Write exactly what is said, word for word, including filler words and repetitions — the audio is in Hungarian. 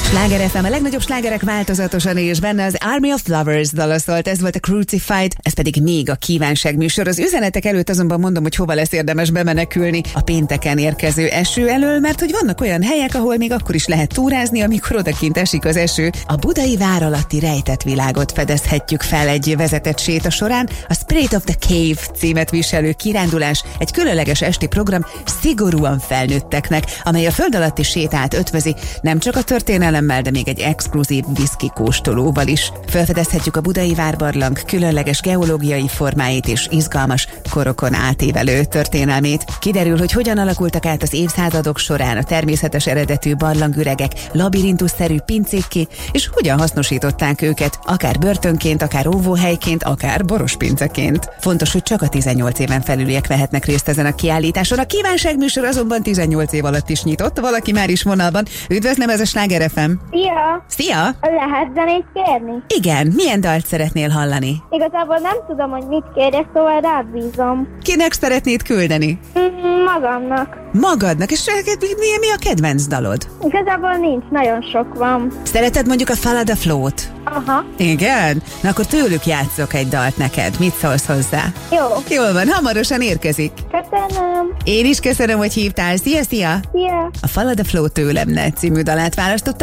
Sláger ef em, a legnagyobb slágerek változatosan, és benne az Army of Lovers dala szólt, ez volt a Crucified, ez pedig még a kívánság műsor. Az üzenetek előtt azonban mondom, hogy hova lesz érdemes bemenekülni a pénteken érkező eső elől, mert hogy vannak olyan helyek, ahol még akkor is lehet túrázni, amikor odakint esik az eső. A budai vár alatti rejtett világot fedezhetjük fel egy vezetett séta során. A Spirit of the Cave címet viselő kirándulás egy különleges esti program szigorúan felnőtteknek, amely a föld alatti sétát ötvözi, nem csak a történelemmel, de még egy exkluzív viszki kóstolóval is. Felfedezhetjük a budai várbarlang különleges geológiai formáit és izgalmas korokon átívelő történelmét. Kiderül, hogy hogyan alakultak át az évszázadok során a természetes eredetű barlangüregek labirintusszerű pincékké, és hogyan hasznosították őket, akár börtönként, akár óvóhelyként, akár borospinceként. Fontos, hogy csak a tizennyolc éven felüliek vehetnek részt ezen a kiállításon. A kívánságműsor azonban tizennyolc év alatt is nyitott, valaki már is vonalban. Üdvözlöm, ez a Sláger ef em. Szia! Szia! Lehet zenét kérni? Igen, milyen dalt szeretnél hallani? Igazából nem tudom, hogy mit kérjek, szóval rád bízom. Kinek szeretnéd küldeni? Mm, magamnak. Magadnak? És mi, mi a kedvenc dalod? Igazából nincs, nagyon sok van. Szereted mondjuk a Follow the Flow-t? Aha. Igen? Na akkor tőlük játszok egy dalt neked. Mit szólsz hozzá? Jó. Jól van, hamarosan érkezik. Köszönöm. Én is köszönöm, hogy hívtál. Szia, szia! Szia! A Follow the Flow tőlem ne című dalát választottam.